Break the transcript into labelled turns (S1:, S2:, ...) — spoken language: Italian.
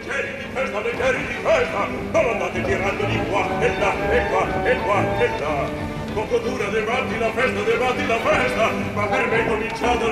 S1: volentieri di festa, non andate tirando di qua e là, e qua, e qua, e là. Poco dura, devatti la festa, ma per me è cominciata